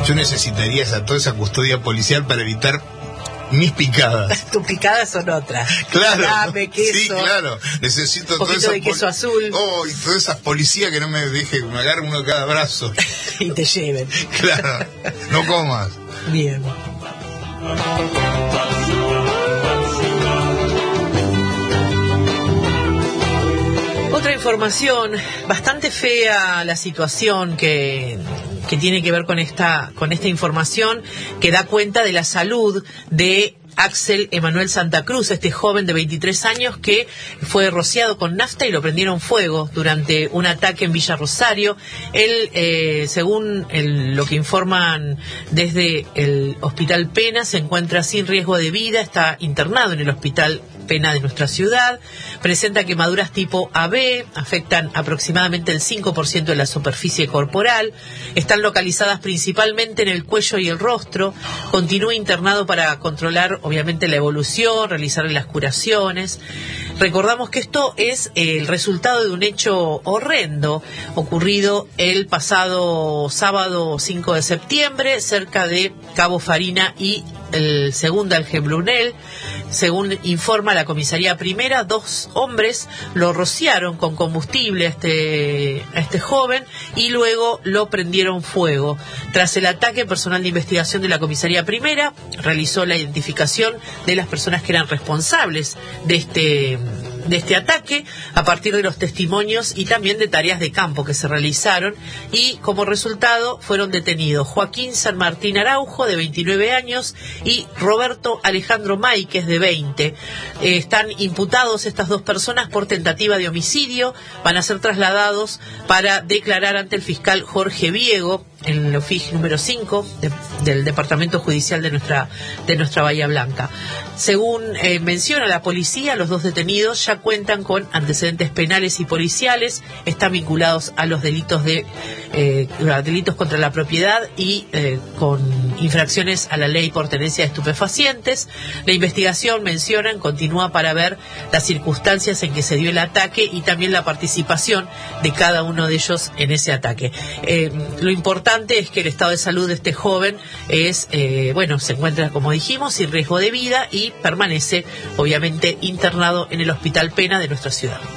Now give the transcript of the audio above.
yo necesitaría toda esa custodia policial para evitar mis picadas. Tus picadas son otras. Claro. Dame queso. Sí, claro. Necesito un poquito de queso azul. Oh, y todas esas policías que no me dejen, me agarren uno de cada brazo. Y te lleven. Claro. No comas. Bien. Otra información, bastante fea la situación que tiene que ver con esta información, que da cuenta de la salud de Axel Emanuel Santa Cruz, este joven de 23 años que fue rociado con nafta y lo prendieron fuego durante un ataque en Villa Rosario. Él, según lo que informan desde el Hospital Pena, se encuentra sin riesgo de vida, está internado en el Hospital Pena de nuestra ciudad, presenta quemaduras tipo AB, afectan aproximadamente el 5% de la superficie corporal, están localizadas principalmente en el cuello y el rostro, continúa internado para controlar obviamente la evolución, realizar las curaciones. Recordamos que esto es el resultado de un hecho horrendo ocurrido el pasado sábado 5 de septiembre cerca de Cabo Farina y el segundo Algebrunel. Según informa la comisaría primera, 2 hombres lo rociaron con combustible a este joven y luego lo prendieron fuego. Tras el ataque, personal de investigación de la comisaría primera realizó la identificación de las personas que eran responsables de este ataque a partir de los testimonios y también de tareas de campo que se realizaron, y como resultado fueron detenidos Joaquín San Martín Araujo, de 29 años, y Roberto Alejandro Máiquez, de 20. Están imputados estas 2 personas por tentativa de homicidio, van a ser trasladados para declarar ante el fiscal Jorge Viego en el OFIG número 5 del Departamento Judicial de nuestra Bahía Blanca. Según menciona la policía, los 2 detenidos ya cuentan con antecedentes penales y policiales, están vinculados a los delitos delitos contra la propiedad y con infracciones a la ley por tenencia de estupefacientes. La investigación, mencionan, continúa para ver las circunstancias en que se dio el ataque y también la participación de cada uno de ellos en ese ataque. Lo importante es que el estado de salud de este joven se encuentra, como dijimos, sin riesgo de vida y permanece obviamente internado en el Hospital Pena de nuestra ciudad.